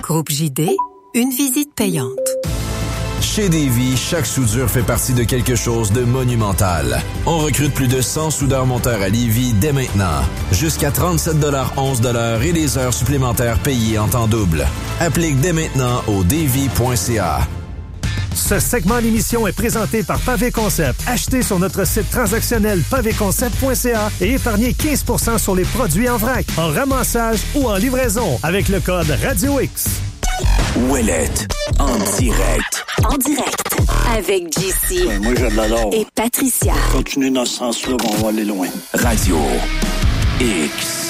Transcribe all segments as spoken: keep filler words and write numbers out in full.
Groupe J D, une visite payante. Chez Davy, chaque soudure fait partie de quelque chose de monumental. On recrute plus de cent soudeurs monteurs à Lévis dès maintenant. Jusqu'à trente-sept dollars onze de l'heure et des heures supplémentaires payées en temps double. Applique dès maintenant au davy point c a. Ce segment d'émission est présenté par Pavé Concept. Achetez sur notre site transactionnel pavé concept point c a et épargnez quinze pour cent sur les produits en vrac, en ramassage ou en livraison avec le code Radio X. Ouellette, en direct. En direct, avec J C. Ouais, moi, je l'adore. Et Patricia. Continuez dans ce sens-là, on va aller loin. Radio X.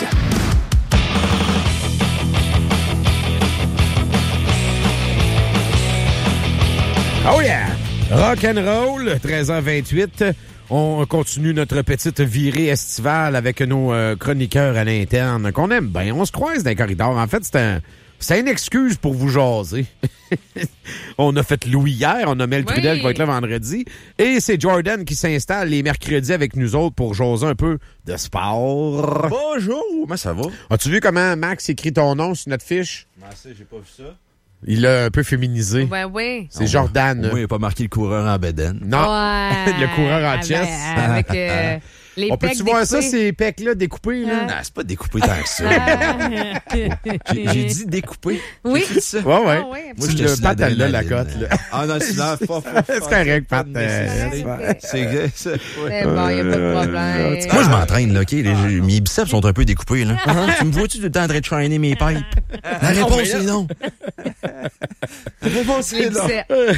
Oh yeah! Rock and roll, treize heures vingt-huit. On continue notre petite virée estivale avec nos euh, chroniqueurs à l'interne qu'on aime bien. On se croise dans les corridors. En fait, c'est un... C'est une excuse pour vous jaser. On a fait Louis hier, on a Mel oui. Trudel qui va être là vendredi. Et c'est Jordan qui s'installe les mercredis avec nous autres pour jaser un peu de sport. Bonjour, comment ça va? As-tu vu comment Max écrit ton nom sur notre fiche? Ben, ça, j'ai pas vu ça. Il l'a un peu féminisé. Ben oui. C'est Jordan. Oui, il n'a pas marqué le coureur en bedaine. Non, ouais. Le coureur en chest. Avec euh, les on peut-tu voir ça, ces pecs-là découpés? Là? Non, c'est pas découpé tant que ça. j'ai, j'ai dit découpé. Oui. J'ai dit ça. Ouais, ouais. Oh, oui, moi, je le Pat, elle a la cote. Là. Ah non, c'est là. C'est correct, Pat. C'est c'est bon, il n'y a pas de problème. Moi, je m'entraîne, là, OK? Les, mes biceps sont un peu découpés, là. Tu me vois-tu tout le temps en train de shiner mes pipes? La réponse, c'est non. La réponse, c'est non.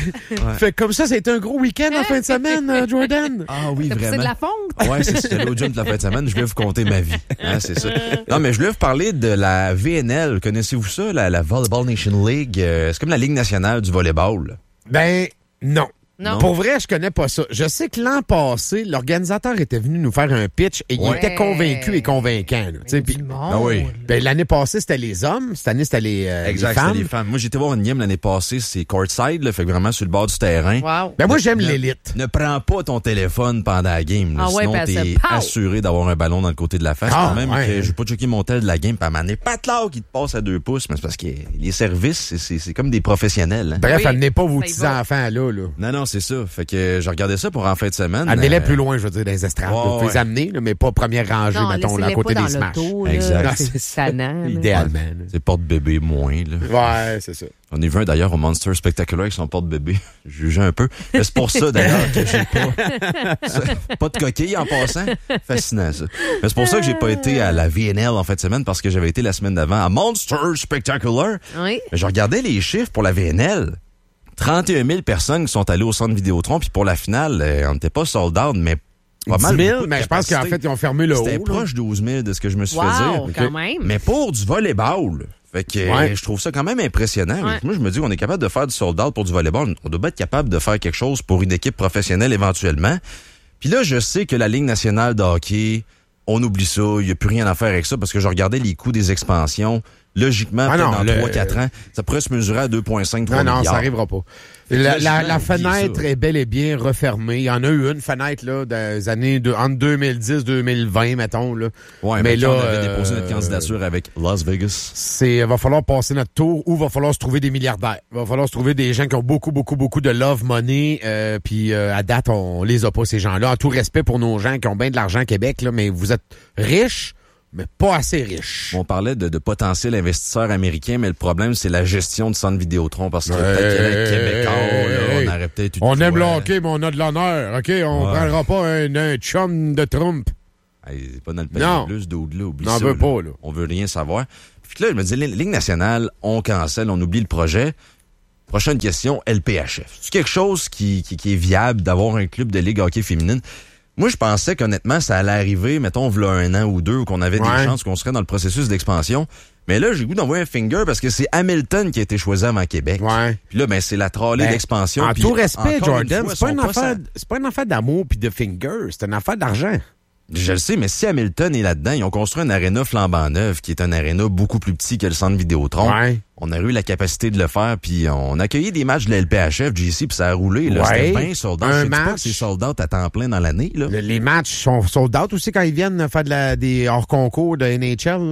Fait comme ça, c'est un gros week-end en fin de semaine, Jordan. Ah oui, vraiment. C'est de la fonte. Ouais, c'est c'était l'autre gym de la fin de semaine. Je vais vous conter ma vie. Hein, c'est ça. Non, mais je voulais vous parler de la V N L. Connaissez-vous ça? La, la Volleyball Nation League. Euh, c'est comme la Ligue nationale du volleyball. Ben, non. Non. Pour vrai, je connais pas ça. Je sais que l'an passé, l'organisateur était venu nous faire un pitch et il ouais. était convaincu et convaincant. Là, pis, ah oui. Ben, l'année passée, c'était les hommes. Cette année, c'était les, euh, exact, les femmes. C'était les femmes. Moi, j'étais voir une game l'année passée. C'est courtside, là, fait que vraiment sur le bord du terrain. Wow. Ben, moi, ne, j'aime ne, l'élite. Ne prends pas ton téléphone pendant la game. Là, ah sinon, ouais, t'es assuré d'avoir un ballon dans le côté de la face. Ah, quand même ouais. que j'ai pas checké mon tel de la game. Puis à m'amener pas de là qui te passe à deux pouces. Mais c'est parce que les services, c'est, c'est, c'est comme des professionnels. Hein. Bref, oui, amenez pas vos petits va. enfants là, là. Non, non, c'est ça. Fait que je regardais ça pour en fin de semaine. Amenez-les euh... plus loin, je veux dire, dans les estrades. Ouais, Vous pouvez ouais. les amener, là, mais pas première rangée, non, mettons, là, à côté des smash. Exact. Non, c'est sanant. Idéalement. Ouais. C'est porte-bébé moins, là. Ouais, c'est ça. On est vu un d'ailleurs au Monster Spectacular avec son porte-bébé. Je jugeais un peu. Mais c'est pour ça d'ailleurs que j'ai pas. Pas de coquille en passant. Fascinant ça. Mais c'est pour ça que j'ai pas été à la V N L en fin de semaine parce que j'avais été la semaine d'avant à Monster Spectacular. Oui. Mais je regardais les chiffres pour la V N L. trente et un mille personnes qui sont allées au centre Vidéotron, puis pour la finale, euh, on n'était pas sold out, mais pas mal. dix mille, mais je pense qu'en fait, ils ont fermé le haut. C'était proche de douze mille de ce que je me suis wow, fait dire. quand même. Mais pour du volleyball, fait que ouais. euh, je trouve ça quand même impressionnant. Ouais. Moi, je me dis qu'on est capable de faire du sold out pour du volleyball. On doit pas être capable de faire quelque chose pour une équipe professionnelle éventuellement. Puis là, je sais que la Ligue nationale de hockey, on oublie ça, il n'y a plus rien à faire avec ça parce que je regardais les coûts des expansions. Logiquement, ah non, dans le... trois quatre ans, ça pourrait se mesurer à deux virgule cinq trois milliards. Non, non, milliards. ça n'arrivera pas. La, la, la fenêtre est bel et bien refermée. Il y en a eu une fenêtre là des années de, entre deux mille dix et deux mille vingt, mettons. Là. Ouais, mais, mais là, on avait euh, déposé notre candidature avec Las Vegas. C'est va falloir passer notre tour ou va falloir se trouver des milliardaires. Va falloir se trouver des gens qui ont beaucoup, beaucoup, beaucoup de love money. Euh, puis euh, à date, on les a pas, ces gens-là. En tout respect pour nos gens qui ont bien de l'argent à Québec, là, mais vous êtes riches, mais pas assez riche. On parlait de, de potentiel investisseur américain, mais le problème, c'est la gestion du centre Vidéotron, parce que hey, peut-être qu'il y a les Québécois, hey, là, hey. on aurait peut-être eu On aime quoi, le hockey, mais on a de l'honneur, OK? On ouais. prendra pas un, un chum de Trump. Hey, c'est pas dans le pays de plus d'au-delà, oublie ça. On veut là. pas, là. On veut rien savoir. Puis là, je me dis, Ligue nationale, on cancelle, on oublie le projet. Prochaine question, L P H F. C'est quelque chose qui, qui, qui est viable d'avoir un club de Ligue hockey féminine? Moi, je pensais qu'honnêtement, ça allait arriver, mettons, v'là un an ou deux, qu'on avait ouais. des chances qu'on serait dans le processus d'expansion. Mais là, j'ai le goût d'envoyer un finger parce que c'est Hamilton qui a été choisi avant Québec. Ouais. Puis là, ben, c'est la trolley ben, d'expansion. En puis tout respect, Jordan, fois, c'est pas une pas affaire, ça... c'est pas une affaire d'amour puis de finger, c'est une affaire d'argent. Je le sais, mais si Hamilton est là-dedans, ils ont construit un aréna flambant neuf, qui est un aréna beaucoup plus petit que le centre Vidéotron. Ouais. On a eu la capacité de le faire, puis on a accueilli des matchs de la L P H F, J C, puis ça a roulé. Là. Ouais. C'était bien sold out. Un Je sais match. pas que c'est sold out à temps plein dans l'année. Là. Le, les matchs sont sold out aussi quand ils viennent faire de la, des hors-concours de N H L. Là.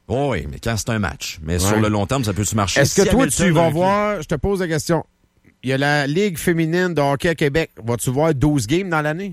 Oh oui, mais quand c'est un match. Mais ouais. sur le long terme, ça peut-tu marcher? Est-ce que si toi, Hamilton tu vas un voir, je te pose la question, il y a la Ligue féminine de hockey à Québec. Vas-tu voir douze games dans l'année?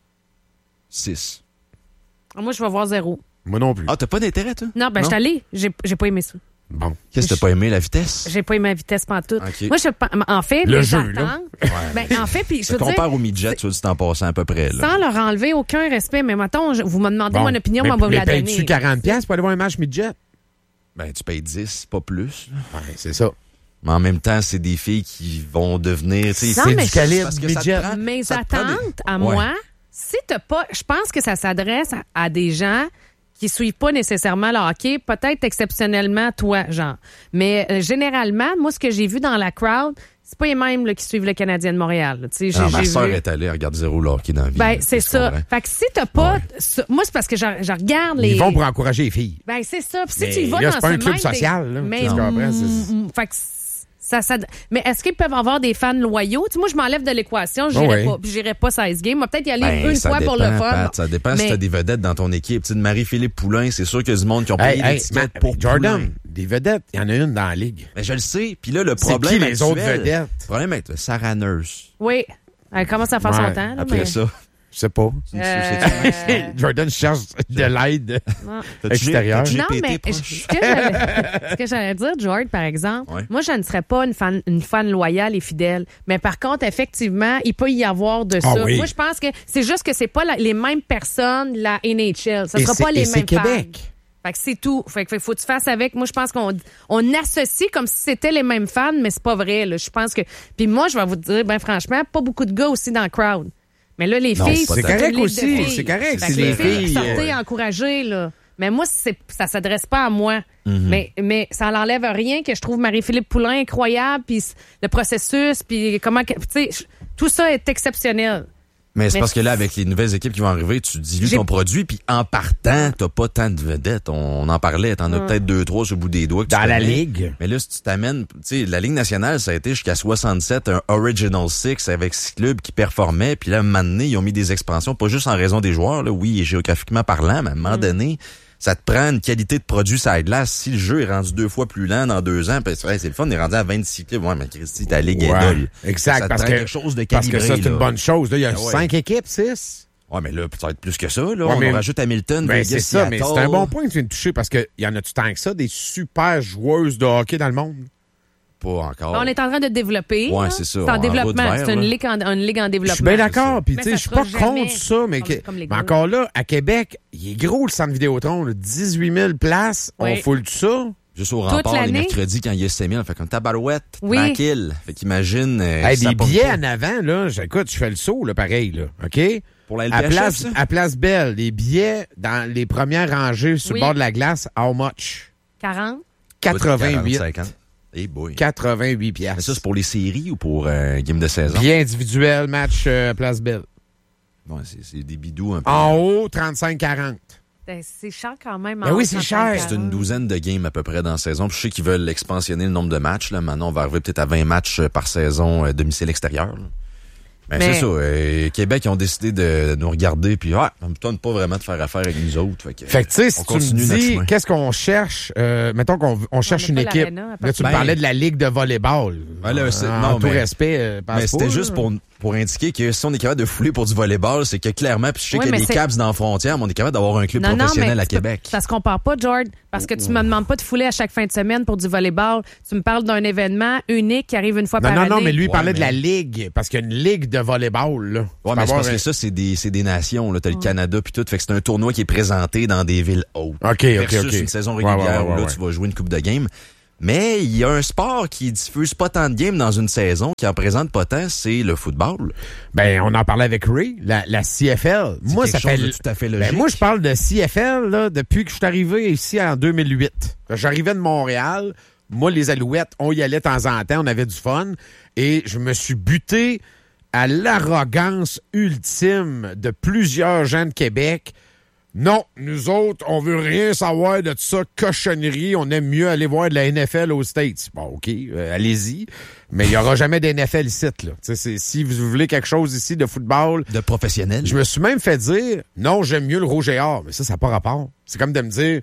six. Moi, je vais voir zéro. Moi non plus. Ah, t'as pas d'intérêt, toi? Non, ben, je suis allée. J'ai, j'ai pas aimé ça. Bon. Qu'est-ce que t'as pas aimé, la vitesse? J'ai pas aimé la vitesse pantoute. Okay. Moi, je, en fait, le les jeu, attentes, là. Ben, en fait, puis je ça veux dire, compare au midget, tu vois, c'est en passant à peu près, là. sans leur enlever aucun respect, mais mettons, je- vous me demandez Bon. mon opinion, mais, moi, on va vous mais la donner. payes-tu quarante piastres pour aller voir un match midget? Ben, tu payes dix, pas plus. Ouais, c'est ça. Mais en même temps, c'est des filles qui vont devenir, tu sais, Non, c'est mais du je- calibre parce que que ça te midget. prend- Mes ça te prend des- attentes à Ouais. moi, si t'as pas, je pense que ça s'adresse à, à des gens qui suivent pas nécessairement le hockey, peut-être exceptionnellement toi, genre. Mais euh, généralement, moi, ce que j'ai vu dans la crowd, c'est pas les mêmes là, qui suivent le Canadien de Montréal. là. Tu sais, Alors, j'ai, ma j'ai sœur vu... est allée, elle regarde zéro le hockey dans la vie. Ben, là, c'est tu ça. comprends? Fait que si t'as pas... Ouais. ça- moi, c'est parce que je, je regarde les... Ils vont pour encourager les filles. Ben, c'est ça. Puis si Mais tu y vas là, dans c'est pas ce un club même social, des- là. Mais, Tu comprends, c'est- mm, fait que ça, ça... Mais est-ce qu'ils peuvent avoir des fans loyaux? Tu sais, moi, je m'enlève de l'équation, je n'irai ouais. pas. Puis j'irai pas seize games. Moi, peut-être y aller Ben, une ça fois dépend, pour le fun. Pat, ça dépend si Mais- t'as des vedettes dans ton équipe. Tu sais, de Marie-Philippe Poulain, c'est sûr qu'il y a du monde qui ont payé Hey, des hey, tickets ma- pour Jordan, Poulain. des vedettes, il y en a une dans la ligue. Mais je le sais. Puis là, le C'est problème qui les actuel, autres vedettes? Le problème avec Sarah Nurse. Oui. Elle commence à faire Ouais. son temps. Là, Après mais... ça, Je sais pas. c'est une Euh, société. Jordan cherche de l'aide non. T'as-tu- extérieure. t'as-tu Non, G P T mais proche? ce que j'allais, ce que j'allais dire, George, par exemple, Ouais. moi, je ne serais pas une fan, une fan loyale et fidèle. Mais par contre, effectivement, il peut y avoir de ça. Ah oui. Moi, je pense que c'est juste que c'est pas la- les mêmes personnes, la N H L. Ça Et sera c'est- pas les et mêmes c'est Québec. fans. Fait que c'est tout. Fait que faut que tu fasses avec. Moi, je pense qu'on on associe comme si c'était les mêmes fans, mais c'est pas vrai. Là. Je pense que. Puis moi, je vais vous dire, ben franchement, pas beaucoup de gars aussi dans le crowd. Mais là, les Non, filles, c'est C'est correct une ligue de aussi, filles. c'est correct, Fait c'est que les les filles, filles, sortez euh, encouragées, là. Mais moi, c'est, ça s'adresse pas à moi. Mhm. mais, mais ça n'enlève rien que je trouve Marie-Philippe Poulain incroyable, puis le processus, puis comment... que- Tu sais, je- tout ça est exceptionnel. Mais c'est Mais parce que là, avec les nouvelles équipes qui vont arriver, tu dilues J'ai- ton produit, puis en partant, t'as pas tant de vedettes. On, on en parlait, t'en as Ouais. peut-être deux, trois sur le bout des doigts. que tu Dans la connais. ligue. Mais là, si tu t'amènes, tu sais, la Ligue nationale, ça a été jusqu'à soixante-sept, un Original Six avec six clubs qui performaient, puis là, à un moment donné, ils ont mis des expansions, pas juste en raison des joueurs, là, oui, géographiquement parlant, mais à un moment donné, ça te prend une qualité de produit sur la glace. Si le jeu est rendu deux fois plus lent dans deux ans, puis c'est, c'est le fun, on est rendu à vingt-six clubs. Ouais, mais Christy, ta ligue est Ouais, dolle. exact, Ça te parce prend que- quelque chose de Parce que calibré, ça, c'est là. une bonne chose. Là, il y a Ah ouais. cinq équipes, six. Ouais, mais là, peut-être plus que ça, là. Ouais, on mais- rajoute Hamilton, Ben, Vegas, c'est ça, mais Seattle. c'est un bon point que tu viens de toucher parce qu'il y en a-tu tant que ça, des super joueuses de hockey dans le monde? Pas encore. On est en train de développer. Ouais, là. c'est ça, C'est en en route développement. vers, C'est une là. ligue en, une ligue en développement. Je suis bien d'accord. Puis, Mais tu sais, ça je suis sera pas jamais contre ça, mais, comme- que- comme les mais gars. encore là, à Québec, il est gros le centre Vidéotron, là, dix-huit mille places. Oui. On foule tout ça. Juste au Toute rempart, les l'année? mercredis, quand il y a sept mille, on fait comme tabarouette, Oui. tranquille. Fait qu'imagine... euh, Hey, ça des pogne billets pas. en avant, là, j'écoute, je fais le saut, là, pareil, là. OK? Pour la À L P H F, place, ça? à place Belle, les billets dans les premières rangées sur Oui. le bord de la glace, how much? quarante. quatre-vingt-huit. quarante, cinquante. Eh boy. quatre-vingt-huit Mais piastres. ça, c'est pour les séries ou pour euh, game de saison? Billets individuels, match euh, place Belle. Ouais, c'est, c'est des bidous un peu. En haut, trente-cinq quarante. Ben, c'est cher quand même. Ben en oui, c'est cent cher. C'est une douzaine de games à peu près dans la saison. Puis je sais qu'ils veulent expansionner le nombre de matchs. Là. Maintenant, on va arriver peut-être à vingt matchs euh, par saison euh, domicile-extérieur. là. Ben, Mais- c'est ça. Euh, Québec, ils ont décidé de nous regarder. Puis, ouais, ça me tente pas vraiment de faire affaire avec nous autres. Fait que, Fait que, tu sais, si on tu me continue notre dis, chemin. qu'est-ce qu'on cherche? Euh, mettons qu'on on cherche n'a une pas équipe. l'aréna, à part Là, tu me Ben- parlais de la Ligue de volleyball. Ouais, là, c'est- en non, tout mais- respect, euh, Mais passe c'était pas, juste là. pour, pour indiquer que si on est capable de fouler pour du volleyball, c'est que clairement, puis je sais Oui, qu'il y a mais des c'est- Caps dans la frontière, mais on est capable d'avoir un club Non, non, professionnel mais à tu peux- Québec. Ça se compare pas, George, parce que tu me demandes pas de fouler à chaque fin de semaine pour du volleyball. Tu me parles d'un événement unique qui arrive une fois Non, par non, année. non, mais lui, il Ouais, parlait mais- de la Ligue, parce qu'il y a une Ligue de volleyball, là. Tu Ouais, peux mais c'est avoir parce un- que ça, c'est des, c'est des nations, là. T'as le Canada puis tout. Fait que c'est un tournoi qui est présenté dans des villes hautes. OK, OK, Versus OK. une saison Ouais, régulière ouais, ouais, où là, ouais. tu vas jouer une coupe de games. Mais il y a un sport qui diffuse pas tant de games dans une saison, qui en présente pas tant, c'est le football. Ben, on en parlait avec Ray, la, la C F L. C'est Moi, quelque ça fait. chose de tout à fait Ben, logique. moi, je parle de C F L, là, depuis que je suis arrivé ici en deux mille huit. J'arrivais de Montréal. Moi, les Alouettes, on y allait de temps en temps, on avait du fun. Et je me suis buté à l'arrogance ultime de plusieurs gens de Québec. Non, nous autres, on veut rien savoir de ça, cochonnerie. On aime mieux aller voir de la N F L aux States. Bon, OK, euh, allez-y. Mais il y aura jamais d'N F L ici, là. Tu sais, c'est- si vous voulez quelque chose ici de football, De professionnels. je me suis même fait dire, non, j'aime mieux le rouge et or. Mais ça, ça n'a pas rapport. C'est comme de me dire,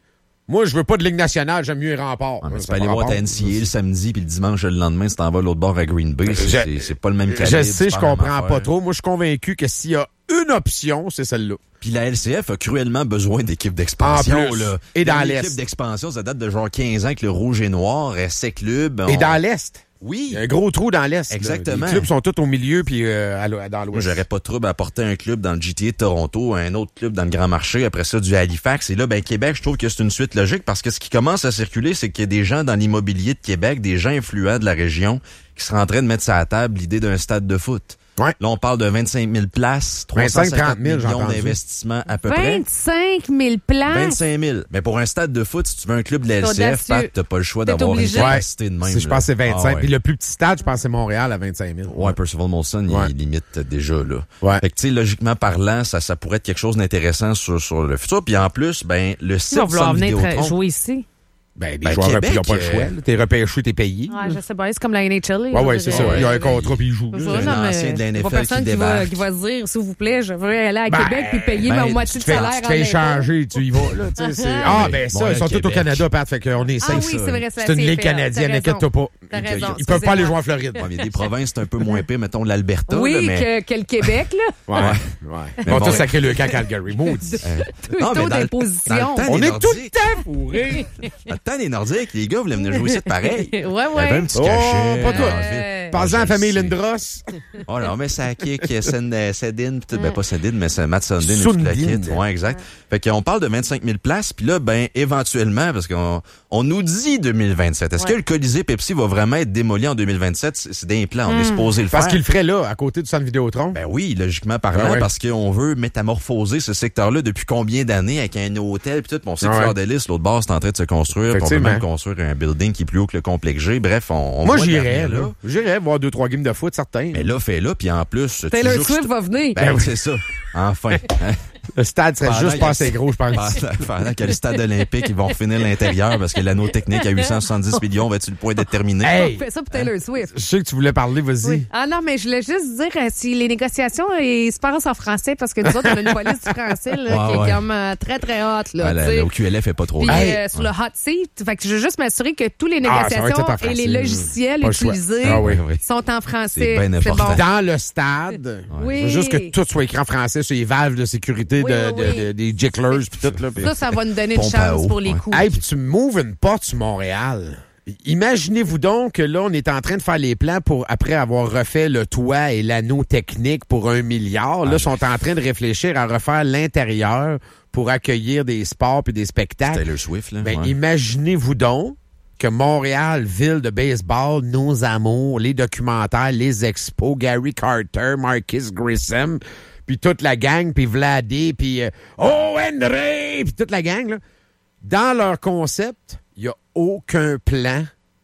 Moi, je veux pas de Ligue nationale, j'aime mieux les remparts. Ah, mais Ça, tu ça peux aller par voir ta rapport. N C A A le samedi, puis le dimanche, le lendemain, tu t'en vas l'autre bord à Green Bay. C'est, Je- c'est, c'est pas le même calibre. Je sais, c'est je pas la même comprends affaire. pas trop. Moi, je suis convaincu que s'il y a une option, c'est celle-là. Puis la L C F a cruellement besoin d'équipes d'expansion. En plus. Là. Et dans L'équipe l'Est. d'expansion, ça date de genre quinze ans avec le rouge et noir, C Club. Et on- dans l'Est. Oui. Il y a un gros trou dans l'Est. là. Exactement. Les clubs sont tous au milieu puis euh, à l'o- dans Moi, l'Ouest. j'aurais pas de trouble à apporter un club dans le G T A de Toronto, un autre club dans le Grand Marché, après ça du Halifax. Et là, ben Québec, je trouve que c'est une suite logique parce que ce qui commence à circuler, c'est qu'il y a des gens dans l'immobilier de Québec, des gens influents de la région, qui seraient en train de mettre sur la table l'idée d'un stade de foot. Ouais. Là, on parle de vingt-cinq mille places, trois cent vingt-cinq, cinquante trente mille, j'ai millions entendu. d'investissements à peu près. vingt-cinq mille places. vingt-cinq mille. Mais pour un stade de foot, si tu veux un club de la L C F, audacieux. Pat, t'as pas le choix T'es d'avoir une obligé. capacité de même. Si je là. pense que c'est vingt-cinq. Ah ouais. Puis le plus petit stade, je pense que c'est Montréal à vingt-cinq mille. Ouais, Percival Molson, Ouais. il limite déjà, là. Ouais. Fait que, tu sais, logiquement parlant, ça, ça pourrait être quelque chose d'intéressant sur, sur le futur. Puis en plus, ben, le Tu site vas vouloir Centre venir Vidéotron. tra- jouer ici. Ben, les Ben, joueurs, Québec, ils n'ont pas le euh, choix. là. T'es repêché, t'es payé. Ouais, je sais pas, c'est comme la N H L. Ouais, ouais, c'est ça. Il y a un contrat puis il joue. Je là. vois, un non, mais ancien de la N F L pas personne qui qui va, débarque. qui va se dire, s'il vous plaît, je veux aller à Ben, Québec puis payer ben, ma moitié de Tu te fais- salaire tu te en fais impôts. échanger, tu y vas. Là, tu sais, c'est- ah, Oui. ben ça, Bon, ils sont là, tous au Québec. Canada, Pat, fait qu'on est Ah safe. oui, ça. c'est vrai, c'est C'est une la ligue C F L, canadienne, t'as inquiète-toi pas. T'as raison, Ils peuvent pas aller excusez-moi. jouer en Floride. Ouais, mais il y a des provinces, c'est un peu moins pire, mettons l'Alberta. là, Oui, mais... que, que le Québec, là. Ouais, ouais. Mais Ils vont bon. tous sacrer le camp à Calgary. Maudit. Euh, Le non, mais taux dans le- d'imposition. dans le temps, On les est tout le Nordiques- temps fourrés. Dans le temps des Nordiques, les gars voulaient venir jouer ici de pareil. Ouais, Il y avait ouais. un petit Oh, cachet. pas toi. dans la ville. Ouais. Pensez à Ah, la je famille sais. Lindros. Oh là, mais ça kick, Sedin, Sedin, pis tout, ben pas Sedin, mais c'est Matt Sundin et Sundin. toute la kit. Ouais, exact. Fait qu'on parle de vingt-cinq mille places, puis là, ben, éventuellement, parce qu'on on nous dit deux mille vingt-sept. Est-ce Ouais. que le Colisée Pepsi va vraiment être démoli en deux mille vingt-sept? C'est c'est des plans, on est supposé le faire. Parce qu'il le ferait là, à côté du centre Vidéotron. Ben oui, logiquement parlant, Ah ouais. parce qu'on veut métamorphoser ce secteur-là depuis combien d'années avec un hôtel pis tout. On sait que Ah ouais. Fleur de Lys, l'autre bord, c'est en train de se construire. Puis on veut Effectivement. même construire un building qui est plus haut que le complexe G. Bref, on, on Moi, voit j'irais, derrière, là. J'irais voir deux, trois games de foot, certains. Mais là, fais-là, puis en plus... tu Taylor joues- Swift va venir. Ben oui, c'est ça. Enfin. Hein? Le stade serait Pendant juste qu'il y pas a- assez gros, je pense. Pendant, pendant que le stade olympique, ils vont refinir l'intérieur parce que l'anneau technique à huit cent soixante-dix millions va-tu le point d'être terminé? Hey! On fait ça pour Taylor Swift. Je sais que tu voulais parler, vas-y. Oui. Ah non, mais je voulais juste dire euh, si les négociations ils se passent en français parce que nous autres, on a une police du français là, Ouais, qui est ouais. comme euh, très, très haute. Là, Ah, la, tu sais. la O Q L F est pas trop Puis loin. euh, sur le hot seat, fait que je veux juste m'assurer que tous les Ah, ça va être négociations tout en et français, les là. logiciels Pas le choix. utilisés Ah oui, oui. sont en français. C'est bien important. bon. Dans le stade, Oui. je veux juste que tout soit écrit en français sur les valves de sécurité Oui, de, oui, de- oui. de- des jicklers puis tout. Là. Ça, ça va nous donner une Pompe à chance eau, pour les ouais. coups. Hey, puis tu m'ouvres une porte sur Montréal. Imaginez-vous donc que là, on est en train de faire les plans pour, après avoir refait le toit et l'anneau technique pour un milliard. Là, Ah, ils sont en train de réfléchir à refaire l'intérieur pour accueillir des sports puis des spectacles. Taylor Swift, là. Ben, ouais. imaginez-vous donc que Montréal, ville de baseball, nos amours, les documentaires, les expos, Gary Carter, Marcus Grissom, puis toute la gang, puis Vladé, puis euh, Oh, Henry, puis toute la gang, là. Dans leur concept, il n'y a aucun plan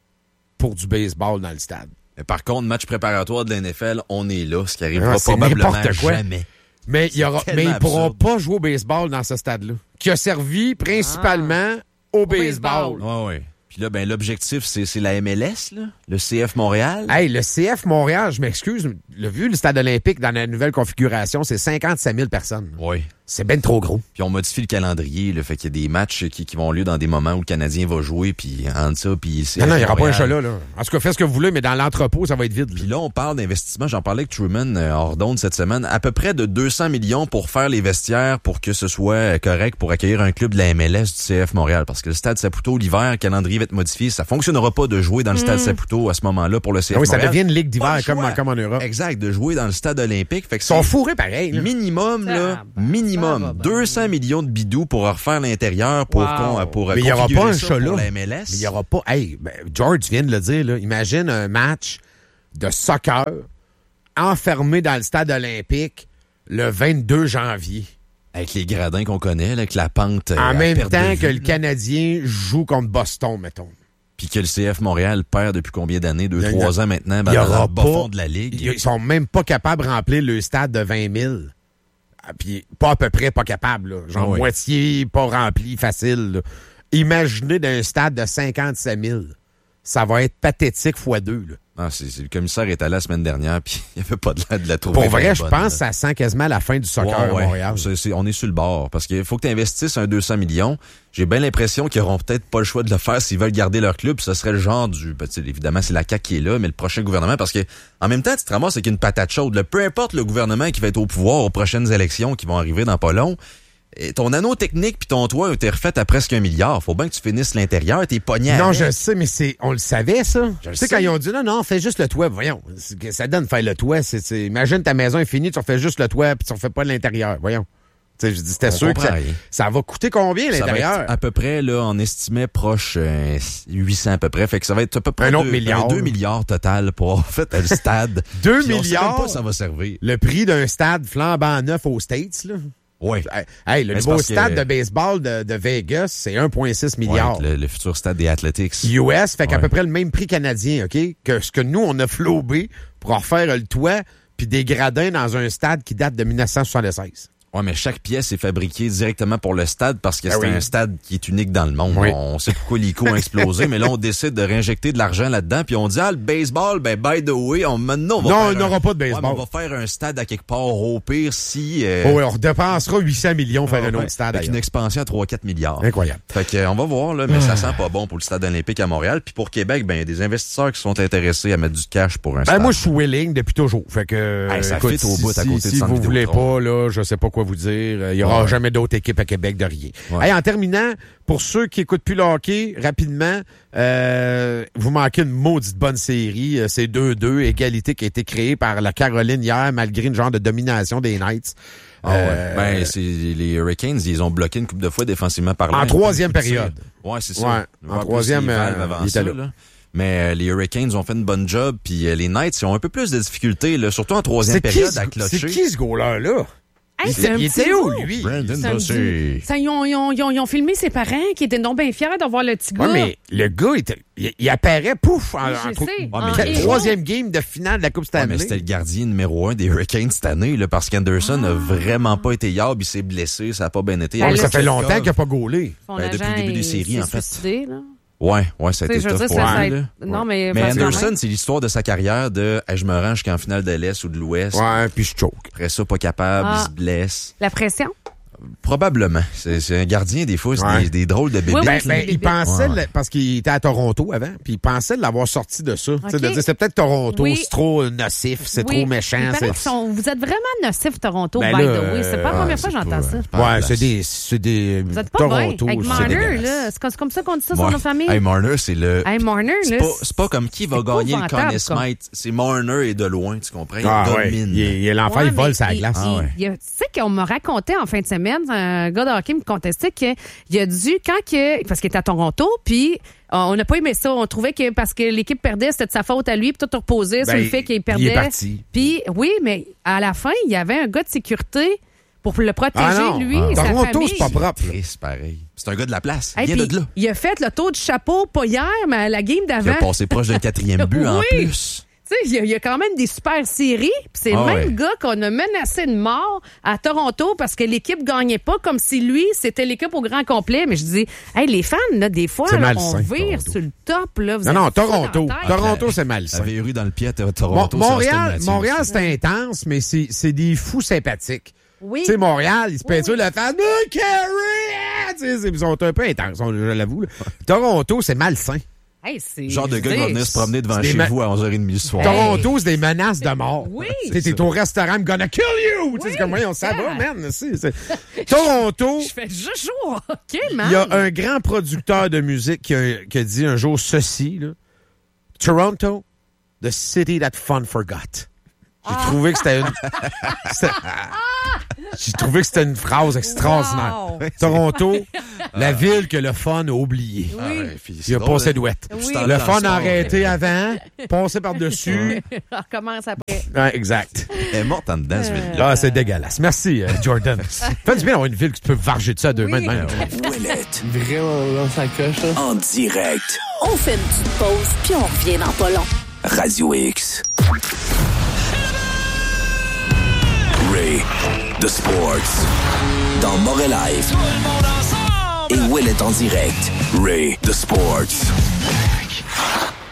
pour du baseball dans le stade. Mais par contre, match préparatoire de l'N F L, on est là, ce qui arrivera Ah, c'est probablement n'importe quoi. jamais. Mais, il y aura, C'est mais ils tellement pourront absurde. pas jouer au baseball dans ce stade-là, qui a servi principalement au baseball. baseball. Ouais, ouais. Puis là, ben, l'objectif, c'est, c'est la M L S, là, le C F Montréal. Hey, le C F Montréal, je m'excuse, le vu le stade olympique dans la nouvelle configuration, c'est cinquante-cinq mille personnes. Oui. C'est ben trop gros. Puis on modifie le calendrier, le fait qu'il y a des matchs qui, qui vont lieu dans des moments où le Canadien va jouer, puis entre ça, puis c'est Non, non, il n'y aura pas un Montréal. chat là, là. En tout cas, faites ce que vous voulez, mais dans l'entrepôt, ça va être vide. là. Puis là, on parle d'investissement. J'en parlais avec Truman euh, hors d'onde cette semaine. À peu près de deux cents millions pour faire les vestiaires pour que ce soit euh, correct pour accueillir un club de la M L S du C F Montréal. Parce que le stade Saputo, l'hiver, le calendrier va être modifié. Ça fonctionnera pas de jouer dans le stade Saputo à ce moment-là pour le C F Ah oui, ça Montréal. devient une ligue Pas d'hiver le comme, choix. comme en Europe. Exact, de jouer dans le stade olympique. Fait que Ils sont c'est fourrés pareil. là. minimum, là, Ah, ben, minimum, ça va bien. deux cents millions de bidous pour refaire l'intérieur pour, Wow. qu'on, pour Mais il y aura configurer pas un ça chat pour là. la M L S. Mais il n'y aura pas. Hey, ben, George vient de le dire, là. Imagine un match de soccer enfermé dans le stade olympique le vingt-deux janvier. Avec les gradins qu'on connaît, là, avec la pente. euh, En à même perte de temps vue, que le là. Canadien joue contre Boston, mettons. Puis que le C F Montréal perd depuis combien d'années? Deux, Il y a- trois ans maintenant, ben, il y dans aura le bas pas- fond de la Ligue. Ils sont même pas capables de remplir le stade de vingt mille. Ah, puis pas à peu près pas capable, là. Genre Ah oui. moitié pas rempli, facile. Là. Imaginez d'un stade de cinquante-sept mille. Ça va être pathétique fois deux. Là. Ah, c'est, c'est, le commissaire est allé la semaine dernière, puis il n'y avait pas de la, de la trouver. Pour vrai, je bonne, pense là. que ça sent quasiment la fin du soccer Ouais, à Montréal. C'est, c'est, on est sur le bord, parce qu'il faut que tu investisses un deux cents millions. J'ai bien l'impression qu'ils auront peut-être pas le choix de le faire s'ils veulent garder leur club. Ce serait le genre du... Ben, évidemment, c'est la C A Q qui est là, mais le prochain gouvernement, parce que en même temps, tu te ramasses avec une patate chaude. Là, peu importe le gouvernement qui va être au pouvoir aux prochaines élections qui vont arriver dans pas long, et ton anneau technique puis ton toit a été refait à presque un milliard. Faut bien que tu finisses l'intérieur, t'es pogné Non, avec. je sais, mais c'est, on le savait, ça. Je tu le sais, sais. quand ils ont dit, non, non, fais juste le toit. Voyons, c'est que ça donne faire le toit. C'est, c'est, imagine ta maison est finie, tu refais juste le toit puis tu refais pas l'intérieur. Voyons. Tu sais, je dis, c'était On sûr que comprend ça, rien. ça va coûter combien, Ça va l'intérieur? être à peu près, là, on estimait proche euh, huit cents à peu près. Fait que ça va être à peu près Un autre deux, milliard. deux milliards total pour avoir fait le stade. Deux Puis on sait milliards? même pas ça va servir. Le prix d'un stade flambant neuf aux States, là. Ouais. Hey, le Mais c'est nouveau parce stade que- de baseball de, de Vegas, c'est un virgule six milliard. Ouais, le, le futur stade des Athletics. U S fait qu'à Ouais. peu près le même prix canadien, OK? Que ce que nous, on a flobé pour en refaire le toit puis des gradins dans un stade qui date de dix-neuf cent soixante-seize. Ouais, mais chaque pièce est fabriquée directement pour le stade parce que Ben c'est oui. un stade qui est unique dans le monde. Oui. On sait pourquoi l'I C O a explosé, mais là, on décide de réinjecter de l'argent là-dedans, puis on dit, ah, le baseball, ben, by the way, on, maintenant, on va Non, faire il n'aura un- pas de Ouais, baseball. mais on va faire un stade à quelque part, au pire, si... euh, Oh, ouais, on dépensera huit cents millions pour faire ah, un ouais, autre stade. avec une ailleurs. expansion à trois à quatre milliards. Incroyable. Fait que, euh, on va voir, là, mais ça sent pas bon pour le stade olympique à Montréal. Puis pour Québec, ben, il y a des investisseurs qui sont intéressés à mettre du cash pour un Ben, stade. moi, je suis willing depuis toujours. Fait que, Hey, ça écoute, fit au si, bout à si- côté de si Centre vous voulez Vidéotron. pas, là, je sais pas quoi vous dire. Il y aura Ouais. jamais d'autres équipes à Québec de rien. Ouais. Hey, en terminant, pour ceux qui écoutent plus le hockey, rapidement, euh, vous manquez une maudite bonne série. Euh, C'est deux deux, égalité qui a été créée par la Caroline hier, malgré une genre de domination des Knights. Ah ouais. Euh, Ben, c'est les Hurricanes, ils ont bloqué une couple de fois défensivement parlant. En troisième Coup de tir. période. Ouais, c'est ça. Ouais, Ouais, en plus, troisième, les Valves euh, avant il était ça, là. là. Mais euh, les Hurricanes ont fait une bonne job, puis euh, les Knights, ils ont un peu plus de difficultés, là, surtout en troisième c'est qui, période ce- à c'est clocher. qui ce goaler-là? Hey, Il c'est un il petit était où, nouveau. lui? Brandon Ça me Bossé. dit- ça, ils, ont, ils, ont, ils, ont, ils ont filmé ses parents qui étaient donc bien fiers de voir le petit gars. Ouais, mais le gars, il, était- il, il apparaît, pouf, en, Oui, en je trou- sais. en En quel- héros. troisième game de finale de la Coupe Ouais, Stanley. mais c'était le gardien numéro un des Hurricanes cette année, là, parce qu'Anderson Ah. a vraiment pas été yard, il s'est blessé, ça a pas bien été. Ouais, mais Ben, ça là, fait longtemps qu'il n'a pas gaulé. Son ben, depuis agent, le début des il séries, s'est en fait. suicidé, là. Ouais, ouais, ça a Tu sais, été je veux tough dire, pour ça, ça lui, a- là. Non, mais. Mais facilement. Anderson, c'est l'histoire de sa carrière de hey, je me range jusqu'en finale de l'Est ou de l'Ouest. Ouais, puis je choke. Après ça, pas capable, Ah. il se blesse. La pression? Probablement. C'est, c'est un gardien, des fois, c'est Ouais. des, des drôles de bébés. Oui, Ben, oui, ben, c'est il des pensait, Ouais. le- parce qu'il était à Toronto avant, puis il pensait de l'avoir sorti de ça. Tu sais, de Ok. dire, c'est peut-être Toronto, Oui. c'est trop nocif, c'est Oui. trop méchant. Il paraît c'est- qu'ils sont- vous êtes vraiment nocif, Toronto, Ben by là, the way. C'est pas la euh, première ouais, fois que c'est j'entends pas- ça. pas la Ouais, place. c'est des, c'est des Vous êtes pas Toronto. bien. Avec c'est Marner, dégueulasse. là. C'est comme, c'est comme ça qu'on dit ça sur Ouais. nos familles. Hey, Marner, c'est le... Hey, Marner, c'est, là. pas, c'est pas comme qui va c'est gagner le épouvantable, Conn comme- Smythe. C'est Marner et de loin, tu comprends? Il Ah, ouais. domine. Il, il, l'enfant, Ouais, il vole mais sa il- glace. Ah, ouais. il- il- Tu sais qu'on m'a raconté en fin de semaine, un gars de hockey me contestait qu'il a dû, quand que, parce qu'il était à Toronto, puis euh, on n'a pas aimé ça. On trouvait que parce que l'équipe perdait, c'était de sa faute à lui, puis tout reposait sur Ben, le fait qu'il il perdait. est parti. Puis oui, mais à la fin, il y avait un gars de sécurité pour le protéger, Ah non, lui ah. et sa Toronto, famille. c'est pas propre. Triste, pareil. C'est un gars de la place. Hey, Il vient puis de là. il a fait le tour du chapeau, pas hier, mais à la game Il a d'avant. passé proche d'un quatrième but en Oui. plus. Tu sais, il y, a- il y a quand même des super séries. Puis c'est Ah le même ouais. gars qu'on a menacé de mort à Toronto parce que l'équipe gagnait pas comme si lui, c'était l'équipe au grand complet. Mais je dis, hey, les fans, là, des fois, C'est là, malsain, on vire Toronto. sur le top. Là, vous Non, êtes non, fous Toronto. dans la tête. Toronto, c'est La malsain. verrue dans le pied à Mon- Toronto. c'est Montréal, Austin Matthews. Montréal, c'est intense, mais c'est, c'est des fous sympathiques. Oui. Tu sais, Montréal, ils se Oui, peinturent oui. la face. Mais Carrie! Tu sais, c'est- ils sont un peu intenses, on- je l'avoue. là. Toronto, c'est malsain. Hey, c'est, Genre de je gars qui va dis, venir se promener devant c'est des chez ma- vous à onze heures trente le soir. Hey. Toronto, c'est des menaces de mort. Oui. Tu sais, t'es au restaurant, I'm gonna kill you! Tu sais, c'est comme, voyons, ça va, Ah. man. C'est- c'est- Toronto, Je fais juste jouer au hockey, man. il y a un grand producteur de musique qui a, qui a dit un jour ceci, là. Toronto, the city that fun forgot. J'ai trouvé que c'était une... c'était- J'ai trouvé que c'était une phrase extraordinaire. Wow. Toronto, la ville que le fun a oublié. Ah ouais, puis c'est Il a drôle, passé hein. douette. Oui. Le fun a Dans le arrêté avant, passé par-dessus. On recommence après. Ouais, exact. Elle est morte en dedans, ce ville. Là, c'est dégueulasse. Merci, euh, Jordan. Fait du bien d'avoir une ville que tu peux varger de ça à deux mains de même. Ouellette. Vraiment, dans sa coche, là. En direct. On fait une petite pause, puis on revient dans pas long. Radio X. Ray. The Sports. Dans Morel Live. Et Ouellette en direct. Ray. The Sports.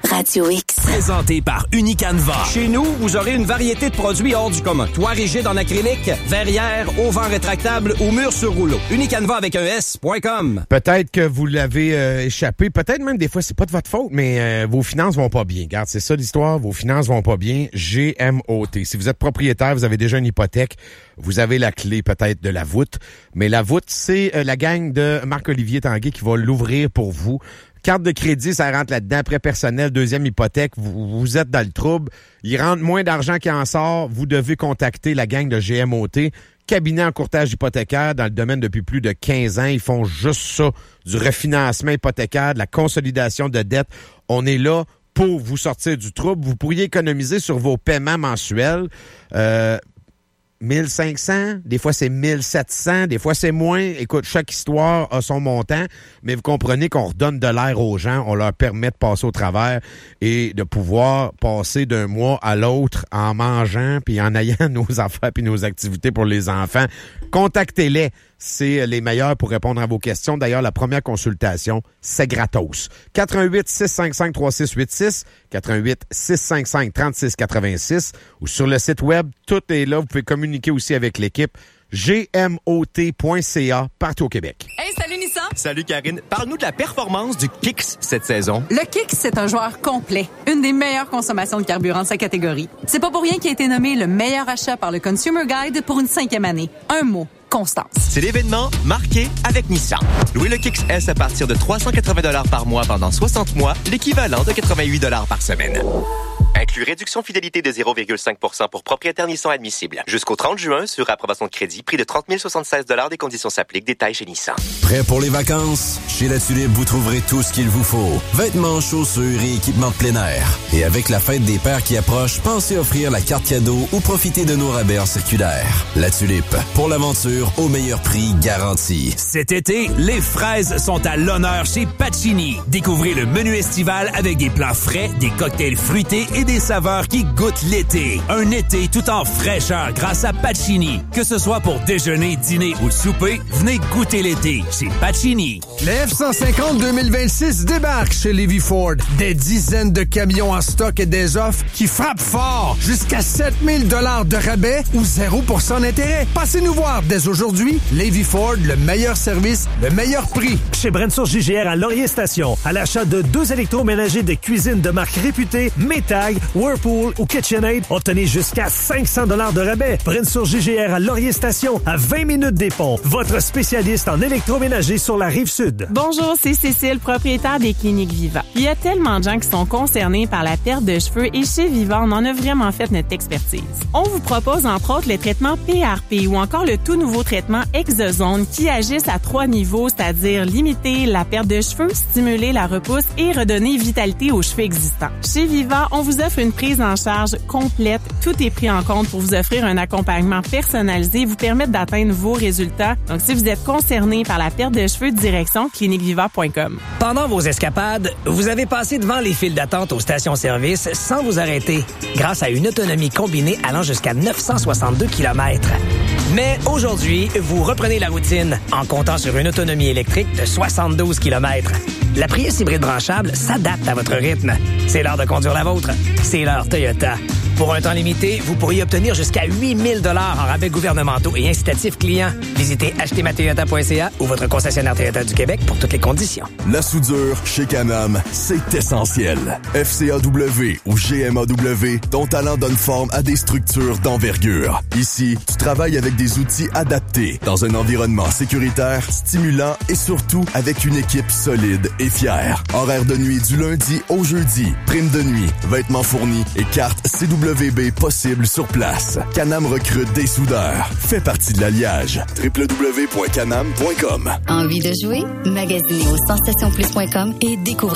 Radio X. Présenté par Unicanva. Chez nous, vous aurez une variété de produits hors du commun. Toit rigide en acrylique, verrière, auvent rétractable ou mur sur rouleau. Unicanva avec un S point com. Peut-être que vous l'avez euh, échappé. Peut-être même des fois, c'est pas de votre faute, mais euh, vos finances vont pas bien. Regarde, c'est ça l'histoire. Vos finances vont pas bien. G M O T. Si vous êtes propriétaire, vous avez déjà une hypothèque, vous avez la clé peut-être de la voûte. Mais la voûte, c'est euh, la gang de Marc-Olivier Tanguay qui va l'ouvrir pour vous. Carte de crédit, ça rentre là-dedans. Prêt personnel, deuxième hypothèque, vous, vous êtes dans le trouble. Il rentre moins d'argent qu'il en sort. Vous devez contacter la gang de G M O T. Cabinet en courtage hypothécaire dans le domaine depuis plus de quinze ans. Ils font juste ça, du refinancement hypothécaire, de la consolidation de dettes. On est là pour vous sortir du trouble. Vous pourriez économiser sur vos paiements mensuels. Euh, mille cinq cents, des fois c'est mille sept cents, des fois c'est moins. Écoute, chaque histoire a son montant, mais vous comprenez qu'on redonne de l'air aux gens, on leur permet de passer au travers et de pouvoir passer d'un mois à l'autre en mangeant puis en ayant nos affaires puis nos activités pour les enfants. Contactez-les. C'est les meilleurs pour répondre à vos questions. D'ailleurs, la première consultation, c'est gratos. quatre un huit, six cinq cinq, trois six huit six, quatre un huit, six cinq cinq, trois six huit six ou sur le site web, tout est là. Vous pouvez communiquer aussi avec l'équipe G M O T point C A partout au Québec. Hey, salut Nissan! Salut Karine. Parle-nous de la performance du Kicks cette saison. Le Kicks, c'est un joueur complet. Une des meilleures consommations de carburant de sa catégorie. C'est pas pour rien qu'il a été nommé le meilleur achat par le Consumer Guide pour une cinquième année. Un mot. Constance. C'est l'événement marqué avec Nissan. Louez le Kicks S à partir de trois cent quatre-vingts dollars par mois pendant soixante mois, l'équivalent de quatre-vingt-huit dollars par semaine. Inclut réduction fidélité de zéro virgule cinq pour cent pour propriétaires Nissan admissibles. Jusqu'au trente juin, sur approbation de crédit, prix de trente mille soixante-seize dollars. Des conditions s'appliquent. Détails chez Nissan. Prêt pour les vacances? Chez La Tulipe, vous trouverez tout ce qu'il vous faut. Vêtements, chaussures et équipements de plein air. Et avec la fête des pères qui approche, pensez offrir la carte cadeau ou profiter de nos rabais en circulaire. La Tulipe, pour l'aventure au meilleur prix garanti. Cet été, les fraises sont à l'honneur chez Pacini. Découvrez le menu estival avec des plats frais, des cocktails fruités et des saveurs qui goûtent l'été. Un été tout en fraîcheur grâce à Pacini. Que ce soit pour déjeuner, dîner ou souper, venez goûter l'été chez Pacini. Les F cent cinquante deux mille vingt-six débarquent chez Levy Ford. Des dizaines de camions en stock et des offres qui frappent fort. Jusqu'à sept mille dollars de rabais ou zéro pour cent d'intérêt. Passez nous voir dès aujourd'hui. Levy Ford, le meilleur service, le meilleur prix. Chez Brensour J G R à Laurier Station, à l'achat de deux électroménagers de cuisine de marque réputée, Maytag, Whirlpool ou KitchenAid, obtenez jusqu'à cinq cents dollars de rabais. Brensour J G R à Laurier Station, à vingt minutes des ponts. Votre spécialiste en électroménager sur la Rive-Sud. Bonjour, c'est Cécile, propriétaire des Cliniques Viva. Il y a tellement de gens qui sont concernés par la perte de cheveux et chez Viva, on en a vraiment fait notre expertise. On vous propose entre autres le traitement P R P ou encore le tout nouveau traitement Exozone qui agissent à trois niveaux, c'est-à-dire limiter la perte de cheveux, stimuler la repousse et redonner vitalité aux cheveux existants. Chez Viva, on vous offre une prise en charge complète. Tout est pris en compte pour vous offrir un accompagnement personnalisé et vous permettre d'atteindre vos résultats. Donc, si vous êtes concerné par la perte de cheveux, direction clinique viva point com. Pendant vos escapades, vous avez passé devant les files d'attente aux stations-service sans vous arrêter, grâce à une autonomie combinée allant jusqu'à neuf cent soixante-deux kilomètres. Mais aujourd'hui, vous reprenez la routine en comptant sur une autonomie électrique de soixante-douze kilomètres. La Prius hybride branchable s'adapte à votre rythme. C'est l'heure de conduire la vôtre. C'est l'heure Toyota. Pour un temps limité, vous pourriez obtenir jusqu'à huit mille dollars en rabais gouvernementaux et incitatifs clients. Visitez acheter ma toyota point c a ou votre concessionnaire Toyota du Québec pour toutes les conditions. La soudure chez Can-Am, c'est essentiel. F C A W ou G M A W, ton talent donne forme à des structures d'envergure. Ici, tu travailles avec des outils adaptés, dans un environnement sécuritaire, stimulant et surtout avec une équipe solide et fière. Horaire de nuit du lundi au jeudi, prime de nuit, vêtements fournis et carte C W B possible sur place. Can-Am recrute des soudeurs. Fais partie de l'alliage. w w w point canam point com. Envie de jouer? Magasinez au sensation plus point com et découvrez